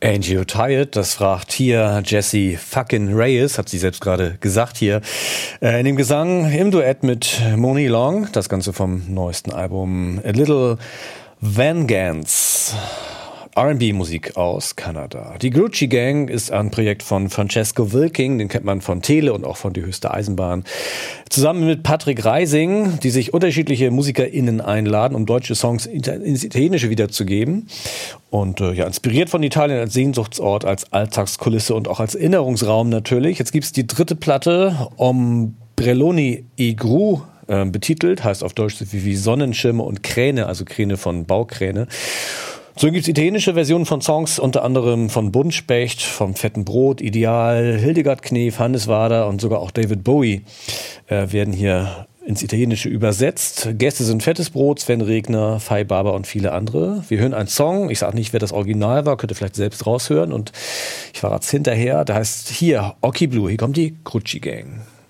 Ain't You Tired? Das fragt hier Jessie fucking Reyes, hat sie selbst gerade gesagt hier. In dem Gesang im Duett mit Moni Long, das Ganze vom neuesten Album A Little Vengeance. R&B-Musik aus Kanada. Die Grucci Gang ist ein Projekt von Francesco Wilking, den kennt man von Tele und auch von Die Höchste Eisenbahn. Zusammen mit Patrick Reising, die sich unterschiedliche MusikerInnen einladen, um deutsche Songs ins Italienische wiederzugeben. Und inspiriert von Italien als Sehnsuchtsort, als Alltagskulisse und auch als Erinnerungsraum natürlich. Jetzt gibt's die dritte Platte, Ombrelloni e Gru, betitelt, heißt auf Deutsch so viel wie Sonnenschirme und Kräne, also Kräne von Baukräne. So gibt's italienische Versionen von Songs, unter anderem von Buntspecht, vom Fetten Brot, Ideal, Hildegard Knef, Hannes Wader und sogar auch David Bowie werden hier ins Italienische übersetzt. Gäste sind Fettes Brot, Sven Regner, Fay Barber und viele andere. Wir hören einen Song, ich sage nicht, wer das Original war, könnt ihr vielleicht selbst raushören und ich verrate es hinterher. Der heißt hier Occhi Blu, hier kommt die Grucci Gang.